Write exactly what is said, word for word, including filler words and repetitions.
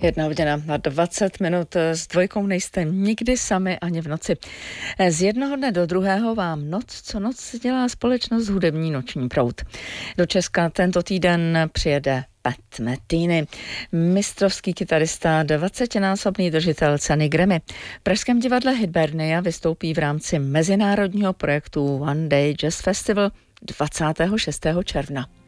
Jedna hodina na dvacet minut. S dvojkou nejste nikdy sami ani v noci. Z jednoho dne do druhého vám noc co noc dělá společnost Hudební noční proud. Do Česka tento týden přijede Pat Metheny, mistrovský kytarista, dvacetinásobný držitel ceny Grammy. V pražském divadle Hibernia vystoupí v rámci mezinárodního projektu One Day Jazz Festival dvacátého šestého června.